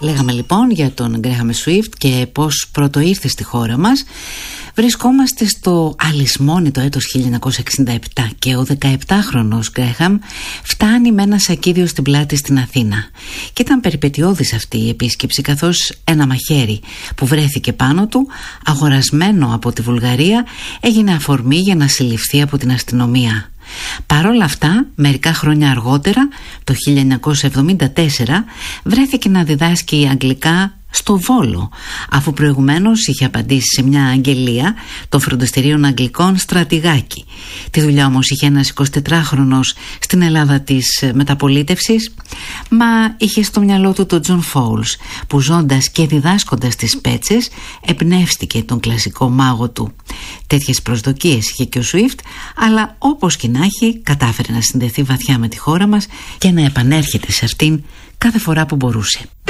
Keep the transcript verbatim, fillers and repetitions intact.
Λέγαμε λοιπόν για τον Γκρέχαμ Σουίφτ και πώς πρωτοήρθε στη χώρα μας. Βρισκόμαστε στο αλυσμόνητο έτος χίλια εννιακόσια εξήντα επτά και ο δεκαεπτάχρονος Γκρέχαμ φτάνει με ένα σακίδιο στην πλάτη στην Αθήνα. Και ήταν περιπετειώδης αυτή η επίσκεψη, καθώς ένα μαχαίρι που βρέθηκε πάνω του, αγορασμένο από τη Βουλγαρία, έγινε αφορμή για να συλληφθεί από την αστυνομία. Παρ' όλα αυτά, μερικά χρόνια αργότερα, το χίλια εννιακόσια εβδομήντα τέσσερα, βρέθηκε να διδάσκει αγγλικά στο Βόλο, αφού προηγουμένως είχε απαντήσει σε μια αγγελία των φροντιστερίων Αγγλικών Στρατηγάκη. Τη δουλειά όμως είχε ένας εικοσιτετράχρονος στην Ελλάδα της μεταπολίτευσης, μα είχε στο μυαλό του τον Τζον Φόουλς, που ζώντας και διδάσκοντας τις Πέτσες εμπνεύστηκε τον κλασικό μάγο του. Τέτοιες προσδοκίες είχε και ο Σουίφτ, αλλά όπως και να έχει, κατάφερε να συνδεθεί βαθιά με τη χώρα μας και να επανέρχεται σε αυτήν κάθε φορά που μπορούσε.